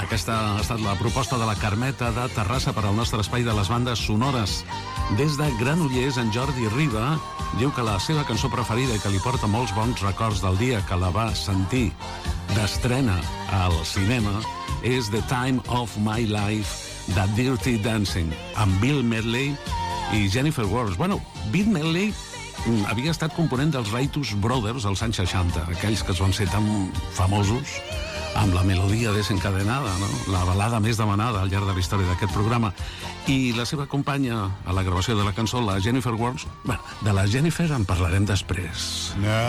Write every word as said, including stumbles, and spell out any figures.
Aquesta ha estat la proposta de la Carmeta de Terrassa per al nostre espai de les bandes sonores. Des de Granollers, en Jordi Riba diu que la seva cançó preferida i que li porta molts bons records del dia que la va sentir d'estrena al cinema és The Time of My Life de Dirty Dancing, amb Bill Medley i Jennifer Warnes. Bueno, Bill Medley havia estat component dels Righteous Brothers als anys seixanta, aquells que es van ser tan famosos amb la melodia desencadenada, no? La balada més demanada al llarg de la història d'aquest programa. I la seva companya a la gravació de la cançó, la Jennifer Warnes, bueno, de la Jennifer en parlarem després. No.